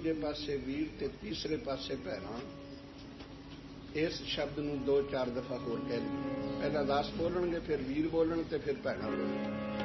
दूजे पासे वीर ते तीसरे पासे भैणा। इस शब्द नूं 2-4 दफा होर कह लईए। पहला दास बोलणगे, फिर वीर बोलण ते फिर भैणा बोलण।